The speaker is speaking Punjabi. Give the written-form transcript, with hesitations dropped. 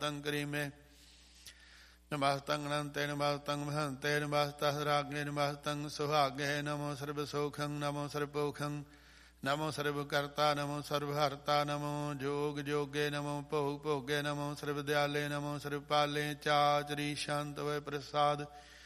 ਨਮਸਤੰ ਕਰੀਮੇ ਨਮਸਤੰ ਅਨੰਤੇ ਨਮਸਤੰ ਮਹੰਤੇ ਨਮਸਤੰ ਰਾਗੇ ਨਮਸਤੰ ਸੁਹਾਗੇ ਨਮੋ ਸਰਬ ਸੋਖੰ ਨਮੋ ਸਰਬੋਖੰ ਨਮੋ ਸਰਬ ਕਰਤਾ ਨਮੋ ਸਰਬ ਹਰਤਾ ਨਮੋ ਜੋਗ ਜੋਗੇ ਨਮੋ ਭੋਗ ਭੋਗੇ ਨਮੋ ਸਰਬ ਦਿਆਲੇ ਨਮੋ ਸਰਬ ਪਾਲੇ ਚਾਚਰੀ ਸ਼ਾਂਤ ਵੈ ਪ੍ਰਸਾਦ